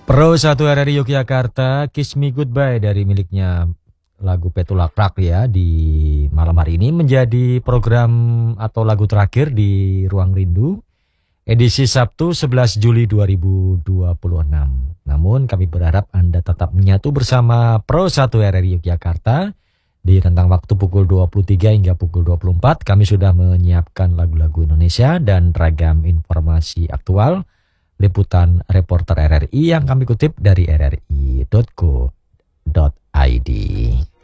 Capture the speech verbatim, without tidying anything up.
Pro satu R R I Yogyakarta, Kiss Me Goodbye dari miliknya lagu Petulak Rak ya di malam hari ini menjadi program atau lagu terakhir di Ruang Rindu edisi Sabtu sebelas Juli dua ribu dua puluh enam. Namun kami berharap Anda tetap menyatu bersama Pro satu R R I Yogyakarta di rentang waktu pukul dua puluh tiga hingga pukul dua puluh empat. Kami sudah menyiapkan lagu-lagu Indonesia dan ragam informasi aktual. Liputan reporter R R I yang kami kutip dari r r i titik co titik i d.